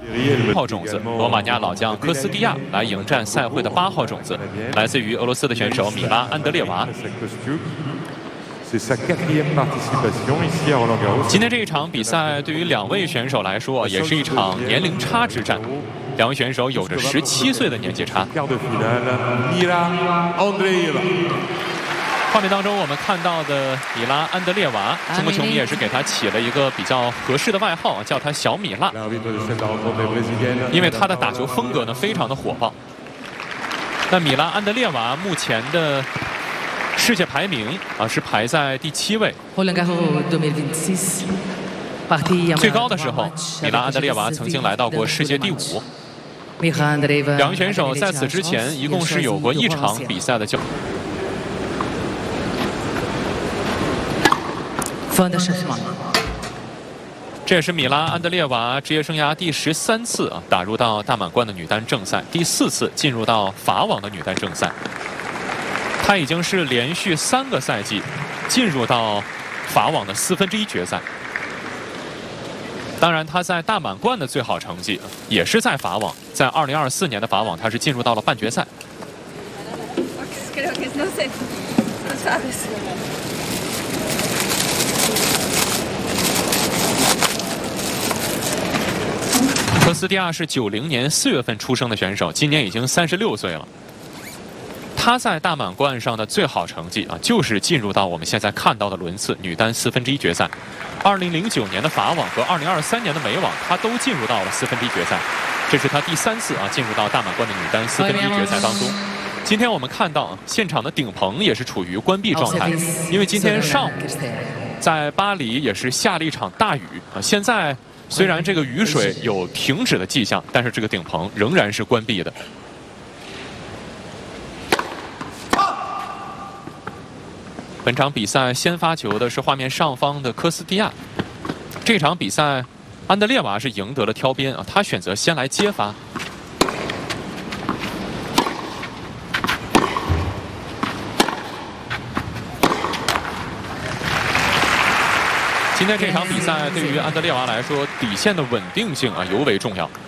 号种子罗马尼亚老将科斯蒂亚来迎战赛会的8号种子，来自于俄罗斯的选手米拉安德烈娃。今天这一场比赛对于2位选手来说，也是一场年龄差之战。2位选手有着17岁的年纪差。画面当中我们看到的米拉安德烈娃，中国球迷也是给他起了一个比较合适的外号，叫他小米辣，因为他的打球风格呢非常的火爆。那米拉安德烈娃目前的世界排名是排在第7位。最高的时候，米拉安德烈娃曾经来到过世界第5。2位选手在此之前一共是有过1场比赛的交。这也是米拉安德烈娃职业生涯第13次打入到大满贯的女单正赛，第4次进入到法网的女单正赛。她已经是连续3个赛季进入到法网的1/4决赛。当然，她在大满贯的最好成绩也是在法网，在2024年的法网，她是进入到了半决赛。科斯蒂亚是90年4月份出生的选手，今年已经36岁了。他在大满贯上的最好成绩就是进入到我们现在看到的轮次女单1/4决赛。2009年的法网和2023年的美网，他都进入到了1/4决赛。这是他第3次进入到大满贯的女单1/4决赛当中。今天我们看到现场的顶棚也是处于关闭状态，因为今天上午在巴黎也是下了一场大雨现在虽然这个雨水有停止的迹象，但是这个顶棚仍然是关闭的。本场比赛先发球的是画面上方的科斯蒂亚。这场比赛，安德烈娃是赢得了挑边他选择先来接发。今天这场比赛对于安德烈娃来说，底线的稳定性尤为重要。